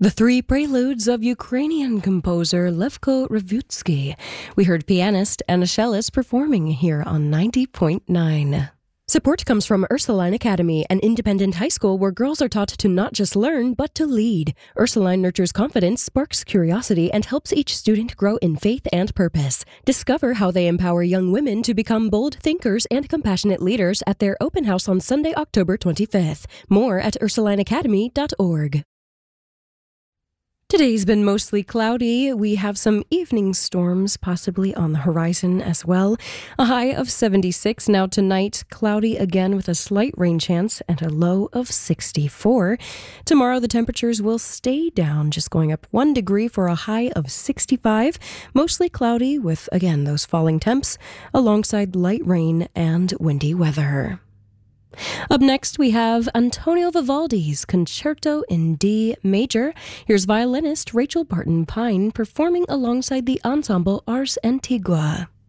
The three preludes of Ukrainian composer Levko Revutsky. We heard pianist Anna Shelis performing here on 90.9. Support comes from Ursuline Academy, an independent high school where girls are taught to not just learn, but to lead. Ursuline nurtures confidence, sparks curiosity, and helps each student grow in faith and purpose. Discover how they empower young women to become bold thinkers and compassionate leaders at their open house on Sunday, October 25th. More at ursulineacademy.org. Today's been mostly cloudy. We have some evening storms possibly on the horizon as well. A high of 76. Now tonight, cloudy again with a slight rain chance and a low of 64. Tomorrow, the temperatures will stay down, just going up 1 degree for a high of 65. Mostly cloudy with, again, those falling temps alongside light rain and windy weather. Up next, we have Antonio Vivaldi's Concerto in D Major. Here's violinist Rachel Barton Pine performing alongside the ensemble Ars Antigua.